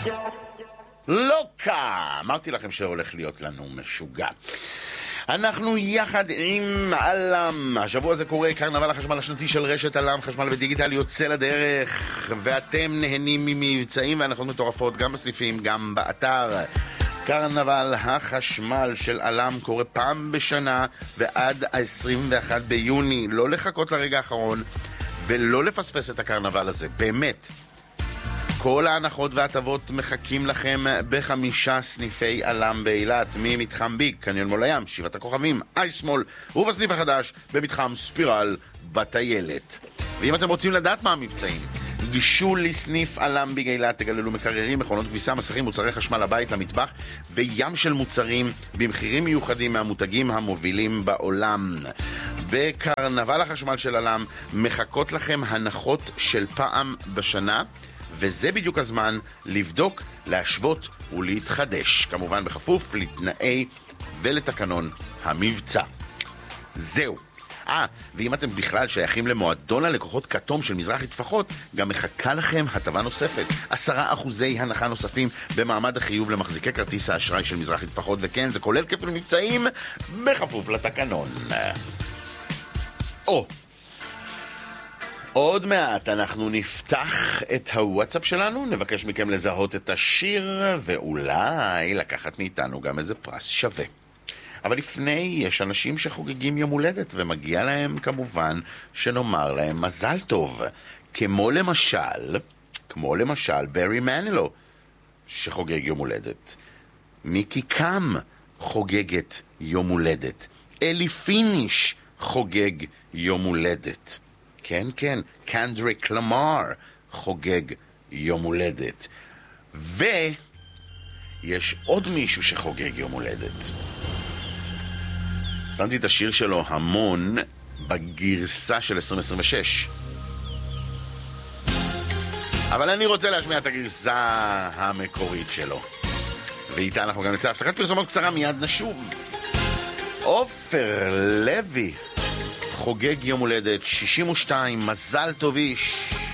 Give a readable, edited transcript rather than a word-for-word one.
לוקה, אמרתי לכם שהולך להיות לנו משוגע. אנחנו יחד עם אלם. השבוע הזה קורה קרנבל החשמל השנתי של רשת אלם, חשמל ודיגיטל יוצא לדרך, ואתם נהנים ממבצעים והנחות מטורפות גם בסניפים, גם באתר. קרנבל החשמל של אלם קורה פעם בשנה ועד ה-21 ביוני. לא לחכות לרגע האחרון ולא לפספס את הקרנבל הזה, באמת. כל ההנחות והטבות מחכים לכם ב5 סניפי אלם באילת, ממתחם ביג, קניון מול הים, שבעת הכוכבים, אייסמול, ובסניף החדש במתחם ספירל בטיילת. ואם אתם רוצים לדעת מה המבצעים, גישו לסניף אלם ביג אילת, תגללו מקררים, מכונות כביסה, מסכים, מוצרי חשמל לבית, למטבח, וים של מוצרים במחירים מיוחדים מהמותגים המובילים בעולם. בקרנבל החשמל של אלם מחכות לכם הנחות של פעם בשנה, וזה בדיוק הזמן לבדוק, להשוות ולהתחדש, כמובן בכפוף לתנאי ולתקנון המבצע. זהו. ואם אתם בכלל שייכים למועדון הלקוחות כתום של מזרחי טפחות, גם מחכה לכם הטבה נוספת, 10% הנחה נוספים במעמד החיוב למחזיקי כרטיס האשראי של מזרחי טפחות, וכן, זה כולל כפל מבצעים בכפוף לתקנון. עוד מעט אנחנו נפתח את הוואטסאפ שלנו, נבקש מכם לזהות את השיר ואולי לקחת מאיתנו גם איזה פרס שווה. אבל לפני, יש אנשים שחוגגים יום הולדת ומגיע להם כמובן שנאמר להם מזל טוב, כמו למשל ברי מנילו שחוגג יום הולדת, מיקי קאם חוגגת יום הולדת, אלי פיניש חוגג יום הולדת, כן, קנדריק למאר חוגג יום הולדת, ויש עוד מישהו שחוגג יום הולדת. שמתי את השיר שלו המון בגרסה של 2026, אבל אני רוצה להשמיע את הגרסה המקורית שלו, ואיתה אנחנו גם נצא הפסקת פרסומות קצרה, מיד נשוב. עופר לוי חוגג יום הולדת 62, מזל טוב איש.